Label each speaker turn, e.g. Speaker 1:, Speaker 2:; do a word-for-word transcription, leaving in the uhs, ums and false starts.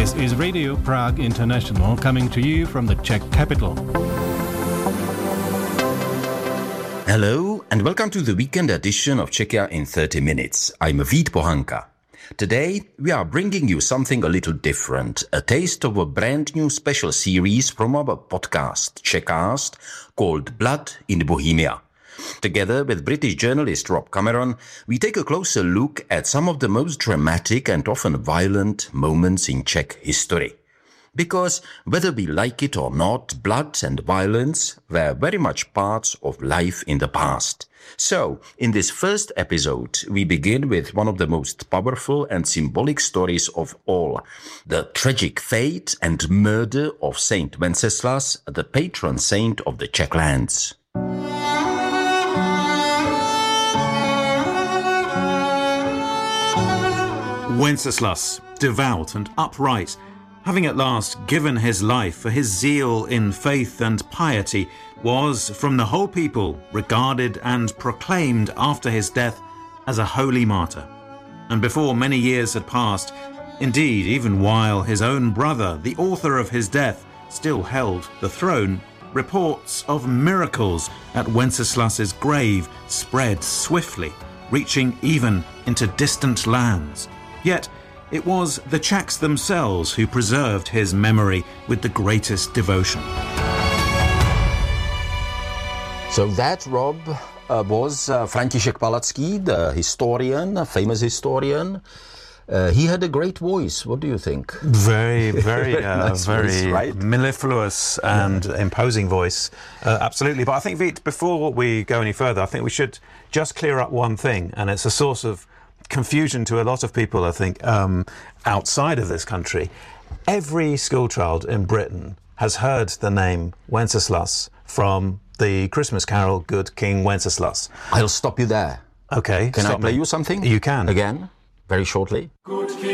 Speaker 1: This is Radio Prague International coming to you from the Czech capital.
Speaker 2: Hello and welcome to the weekend edition of Czechia in thirty minutes. I'm Vít Pohanka. Today we are bringing you something a little different, a taste of a brand new special series from our podcast, Czechcast, called Blood in Bohemia. Together with British journalist Rob Cameron, we take a closer look at some of the most dramatic and often violent moments in Czech history. Because whether we like it or not, blood and violence were very much parts of life in the past. So, in this first episode, we begin with one of the most powerful and symbolic stories of all, the tragic fate and murder of Saint Wenceslas, the patron saint of the Czech lands.
Speaker 3: Wenceslas, devout and upright, having at last given his life for his zeal in faith and piety, was, from the whole people, regarded and proclaimed after his death as a holy martyr. And before many years had passed, indeed, even while his own brother, the author of his death, still held the throne, reports of miracles at Wenceslas's grave spread swiftly, reaching even into distant lands. Yet, it was the Czechs themselves who preserved his memory with the greatest devotion.
Speaker 2: So that, Rob, uh, was uh, František Palacký, the historian, a famous historian. Uh, he had a great voice. What do you think?
Speaker 4: Very, very,
Speaker 2: very,
Speaker 4: uh,
Speaker 2: nice
Speaker 4: very
Speaker 2: voice, right?
Speaker 4: mellifluous and yeah. imposing voice. Uh, absolutely. But I think, Vít, before we go any further, I think we should just clear up one thing, and it's a source of confusion to a lot of people, I think, um, outside of this country. Every schoolchild in Britain has heard the name Wenceslas from the Christmas carol Good King Wenceslas.
Speaker 2: I'll stop you there.
Speaker 4: Okay.
Speaker 2: Can I play
Speaker 4: me.
Speaker 2: you something?
Speaker 4: You can.
Speaker 2: Again, very shortly.
Speaker 5: Good King